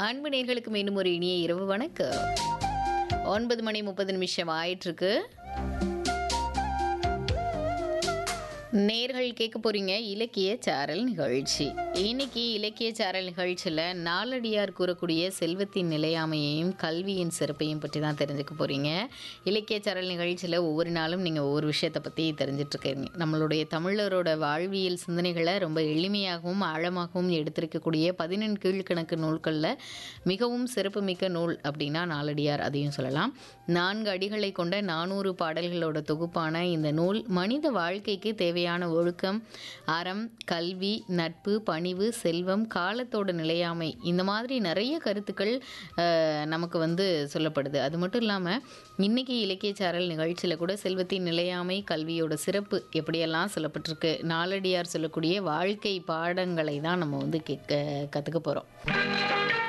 அன்பு நேர்களுக்கு மீண்டும் ஒரு இனிய இரவு வணக்கம். 9:30 ஆயிட்டிருக்கு. நேர்கள் கேட்க போறீங்க இலக்கிய சாரல் நிகழ்ச்சி. இன்னைக்கு இலக்கிய சாரல் நிகழ்ச்சியில் நாலடியார் கூறக்கூடிய செல்வத்தின் நிலையாமையையும் கல்வியின் சிறப்பையும் பற்றி தான் தெரிஞ்சுக்க போறீங்க. இலக்கிய சாரல் நிகழ்ச்சியில் ஒவ்வொரு நாளும் நீங்கள் ஒவ்வொரு விஷயத்தை பற்றி தெரிஞ்சிட்ருக்கீங்க. நம்மளுடைய தமிழரோட வாழ்வியல் சிந்தனைகளை ரொம்ப எளிமையாகவும் ஆழமாகவும் எடுத்திருக்கக்கூடிய 14 கீழ்கணக்கு நூல்களில் மிகவும் சிறப்புமிக்க நூல் அப்படின்னா நாலடியார், அதையும் சொல்லலாம். 4 அடிகளை கொண்ட 400 பாடல்களோட தொகுப்பான இந்த நூல் மனித வாழ்க்கைக்கு தேவையான ஒழுக்கம், அறம், கல்வி, நட்பு, பணிவு, செல்வம், காலத்தோட நிலையாமை, இந்த மாதிரி நிறைய கருத்துக்கள் நமக்கு சொல்லப்படுது. அது மட்டும் இல்லாமல் இன்னைக்கு இலக்கிய சாரல் நிகழ்ச்சியில் கூட செல்வத்தின் நிலையாமை, கல்வியோட சிறப்பு எப்படியெல்லாம் சொல்லப்பட்டிருக்கு, நாலடியார் சொல்லக்கூடிய வாழ்க்கை பாடங்களை தான் நம்ம கற்றுக்க போகிறோம்.